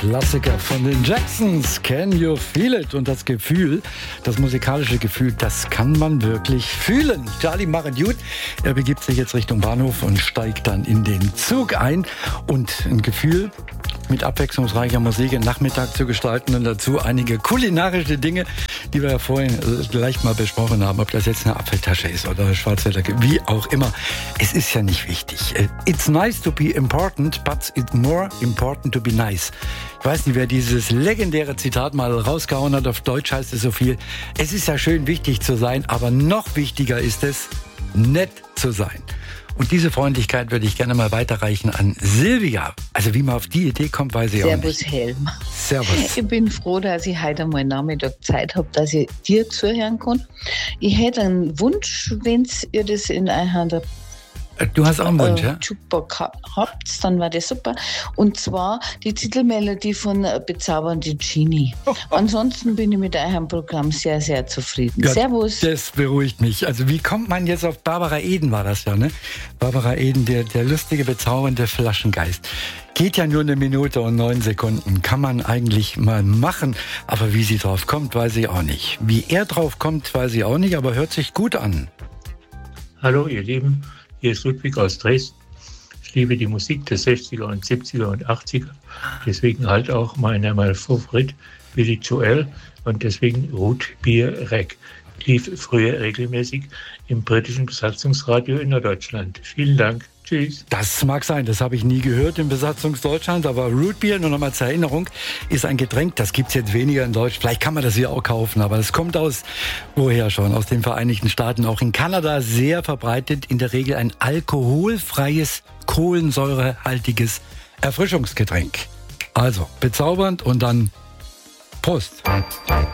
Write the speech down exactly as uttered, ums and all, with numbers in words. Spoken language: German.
Klassiker von den Jacksons. Can you feel it? Und das Gefühl, das musikalische Gefühl, das kann man wirklich fühlen. Charlie macht gut. Er begibt sich jetzt Richtung Bahnhof und steigt dann in den Zug ein. Und ein Gefühl, mit abwechslungsreicher Musik den Nachmittag zu gestalten und dazu einige kulinarische Dinge, die wir ja vorhin gleich mal besprochen haben, ob das jetzt eine Apfeltasche ist oder eine Schwarzwälder, wie auch immer. Es ist ja nicht wichtig. It's nice to be important, but it's more important to be nice. Ich weiß nicht, wer dieses legendäre Zitat mal rausgehauen hat. Auf Deutsch heißt es so viel. Es ist ja schön, wichtig zu sein, aber noch wichtiger ist es, nett zu sein. Und diese Freundlichkeit würde ich gerne mal weiterreichen an Silvia. Also wie man auf die Idee kommt, weiß ich Servus, auch nicht. Servus, Helm. Servus. Ich bin froh, dass ich heute einmal Nachmittag Zeit habe, dass ich dir zuhören kann. Ich hätte einen Wunsch, wenn ihr das in einer Hand Du hast auch einen Wunsch, äh, ja? Jukebox habt, dann war das super. Und zwar die Titelmelodie von Bezaubernde Genie. Ansonsten bin ich mit eurem Programm sehr, sehr zufrieden. Ja, Servus. Das beruhigt mich. Also wie kommt man jetzt auf Barbara Eden, war das ja, ne? Barbara Eden, der, der lustige, bezaubernde Flaschengeist. Geht ja nur eine Minute und neun Sekunden. Kann man eigentlich mal machen. Aber wie sie drauf kommt, weiß ich auch nicht. Wie er drauf kommt, weiß ich auch nicht, aber hört sich gut an. Hallo ihr Lieben, hier ist Ludwig aus Dresden. Ich liebe die Musik der sechziger und siebziger und achtziger. Deswegen halt auch meine, mein Favorit Billy Joel und deswegen Root Beer Rec. Lief früher regelmäßig im britischen Besatzungsradio in Norddeutschland. Vielen Dank. Tschüss. Das mag sein, das habe ich nie gehört im Besatzungsdeutschland, aber Rootbier, nur noch mal zur Erinnerung, ist ein Getränk, das gibt es jetzt weniger in Deutsch. Vielleicht kann man das hier auch kaufen, aber es kommt aus, woher schon, aus den Vereinigten Staaten, auch in Kanada sehr verbreitet, in der Regel ein alkoholfreies, kohlensäurehaltiges Erfrischungsgetränk. Also, bezaubernd und dann Prost.